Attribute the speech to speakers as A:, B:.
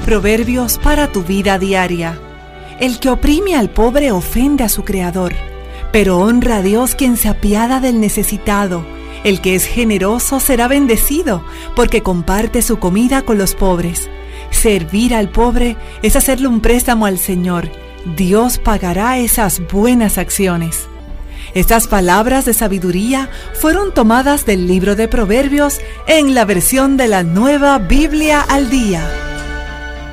A: Proverbios para tu vida diaria. El que oprime al pobre ofende a su Creador, pero honra a Dios quien se apiada del necesitado. El que es generoso será bendecido, porque comparte su comida con los pobres. Servir al pobre es hacerle un préstamo al Señor. Dios pagará esas buenas acciones. Estas palabras de sabiduría fueron tomadas del libro de Proverbios en la versión de la Nueva Biblia al Día.